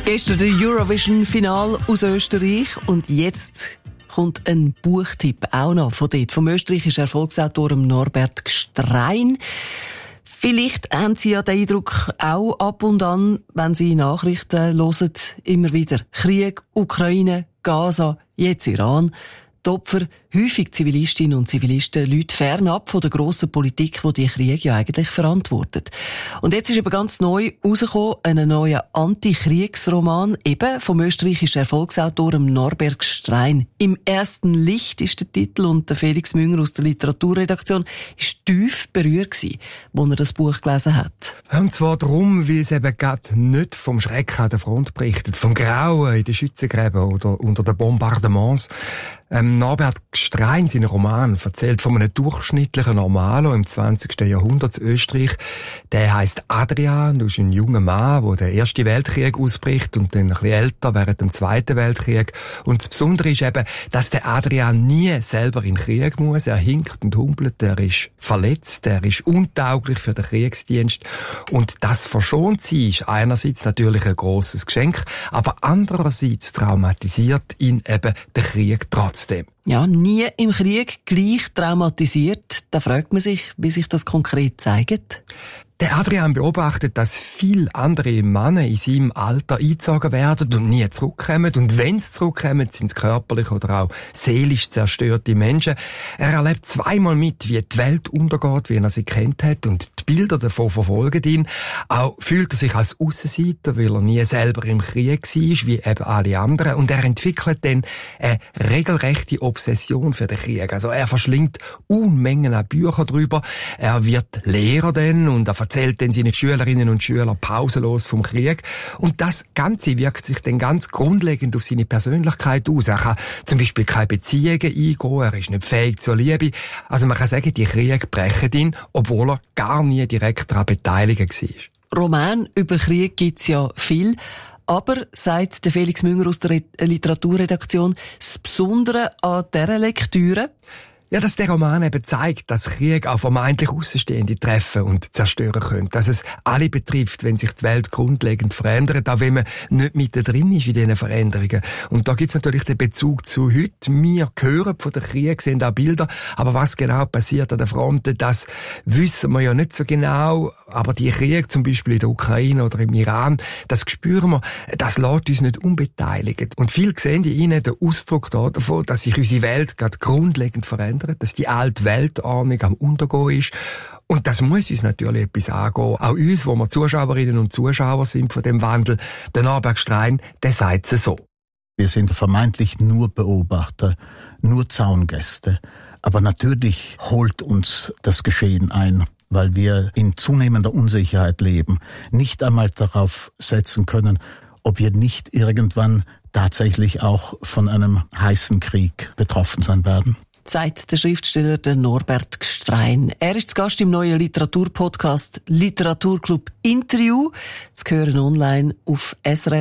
Gestern der Eurovision-Final aus Österreich und jetzt kommt ein Buchtipp auch noch von dort, vom österreichischen Erfolgsautor Norbert Gstrein. Vielleicht haben Sie ja den Eindruck auch ab und an, wenn Sie Nachrichten hören, immer wieder Krieg, Ukraine, Gaza, jetzt Iran. Die Opfer, häufig Zivilistinnen und Zivilisten, Leute fernab von der grossen Politik, die die Kriege ja eigentlich verantwortet. Und jetzt ist eben ganz neu rausgekommen, ein neuer Antikriegsroman, eben vom österreichischen Erfolgsautor Norbert Gstrein. «Im ersten Licht» ist der Titel und der Felix Münger aus der Literaturredaktion ist tief berührt gewesen, als er das Buch gelesen hat. Und zwar darum, weil es eben gerade nicht vom Schrecken an der Front berichtet, vom Grauen in den Schützengräben oder unter den Bombardements. Norbert Gstrein, sein Roman, erzählt von einem durchschnittlichen Normalo im 20. Jahrhundert in Österreich. Der heisst Adrian, das ist ein junger Mann, der den Ersten Weltkrieg ausbricht und dann ein bisschen älter während dem Zweiten Weltkrieg. Und das Besondere ist eben, dass der Adrian nie selber in den Krieg muss. Er hinkt und humpelt, er ist verletzt, er ist untauglich für den Kriegsdienst. Und das verschont sie ist einerseits natürlich ein grosses Geschenk, aber andererseits traumatisiert ihn eben der Krieg trotzdem. Ja, nie im Krieg gleich traumatisiert. Da fragt man sich, wie sich das konkret zeigt. Der Adrian beobachtet, dass viele andere Männer in seinem Alter eingezogen werden und nie zurückkommen. Und wenn sie zurückkommen, sind es körperlich oder auch seelisch zerstörte Menschen. Er erlebt zweimal mit, wie die Welt untergeht, wie er sie kennt hat. Und die Bilder davon verfolgen ihn. Auch fühlt er sich als Aussenseiter, weil er nie selber im Krieg war, wie eben alle anderen. Und er entwickelt dann eine regelrechte Obsession für den Krieg. Also er verschlingt Unmengen an Büchern drüber. Er wird Lehrer dann und er erzählt dann seine Schülerinnen und Schüler pausenlos vom Krieg. Und das Ganze wirkt sich dann ganz grundlegend auf seine Persönlichkeit aus. Er kann zum Beispiel keine Beziehungen eingehen, er ist nicht fähig zur Liebe. Also man kann sagen, die Kriege brechen ihn, obwohl er gar nie direkt daran beteiligt war. Roman über Krieg gibt's ja viel. Aber, sagt der Felix Münger aus der Literaturredaktion, das Besondere an dieser Lektüre: ja, dass der Roman eben zeigt, dass Krieg auch vermeintlich Außenstehende treffen und zerstören können. Dass es alle betrifft, wenn sich die Welt grundlegend verändert, auch wenn man nicht mittendrin ist in diesen Veränderungen. Und da gibt's natürlich den Bezug zu heute. Wir hören von den Kriegen, sehen auch Bilder, aber was genau passiert an der Front, das wissen wir ja nicht so genau. Aber die Kriege, zum Beispiel in der Ukraine oder im Iran, das spüren wir, das lässt uns nicht unbeteiligt. Und viele sehen in ihnen den Ausdruck davon, dass sich unsere Welt gerade grundlegend verändert, dass die alte Weltordnung am Untergehen ist. Und das muss uns natürlich etwas angehen. Auch uns, wo wir Zuschauerinnen und Zuschauer sind von dem Wandel. Der Norbert Gstrein, der sagt es so. Wir sind vermeintlich nur Beobachter, nur Zaungäste. Aber natürlich holt uns das Geschehen ein, weil wir in zunehmender Unsicherheit leben, nicht einmal darauf setzen können, ob wir nicht irgendwann tatsächlich auch von einem heißen Krieg betroffen sein werden. Sagt der Schriftsteller der Norbert Gstrein. Er ist zu Gast im neuen Literaturpodcast Literaturclub Interview. Zu hören online auf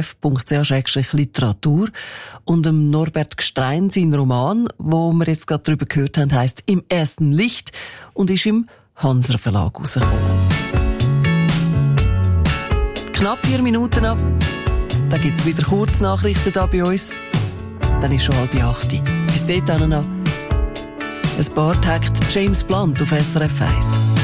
srf.ch/literatur. Und dem Norbert Gstrein, sein Roman, wo wir jetzt gerade drüber gehört haben, heisst «Im ersten Licht» und ist im Hanser Verlag rausgekommen. Knapp 4 Minuten ab. Da gibt's wieder Kurznachrichten da bei uns. Dann ist schon 7:30. Bis dahin noch ein paar Takt James Blunt auf SRF 1.